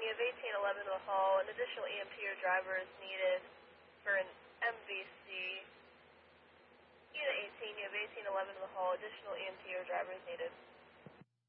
you have 1811 to the hall. An additional EMT or driver is needed for an MVC. Unit 18, you have 1811 to the hall. Additional EMT or driver is needed.